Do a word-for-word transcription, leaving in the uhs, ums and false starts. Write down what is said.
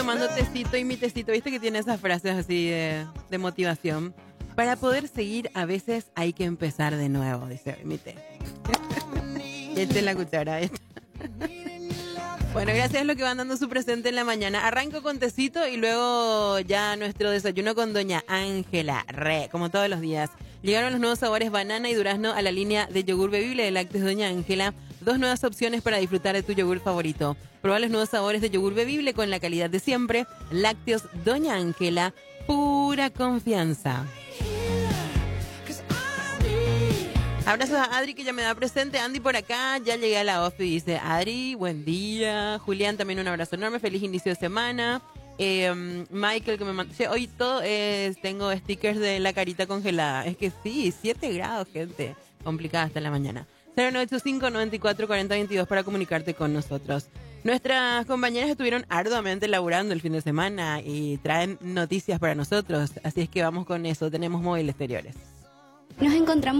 tomando tecito y mi tecito, viste que tiene esas frases así de, de motivación. Para poder seguir, a veces hay que empezar de nuevo, dice mi té. Esta es la cuchara. Esta. Bueno, gracias a lo que van dando su presente en la mañana. Arranco con tecito y luego ya nuestro desayuno con doña Ángela. Re, como todos los días. Llegaron los nuevos sabores banana y durazno a la línea de yogur bebible de lácteos doña Ángela. Dos nuevas opciones para disfrutar de tu yogur favorito. Proba los nuevos sabores de yogur bebible con la calidad de siempre. Lácteos doña Ángela, pura confianza. Abrazos a Adri que ya me da presente. Andy por acá, ya llegué a la off y dice, Adri, buen día. Julián también un abrazo enorme, feliz inicio de semana. Eh, Michael que me mandó, hoy todo es, tengo stickers de la carita congelada. Es que sí, siete grados, gente. Complicada hasta la mañana. cero nueve ocho cinco, nueve cuatro, cuatro cero dos dos para comunicarte con nosotros. Nuestras compañeras estuvieron arduamente laburando el fin de semana y traen noticias para nosotros. Así es que vamos con eso. Tenemos móvil exteriores. Nos encontramos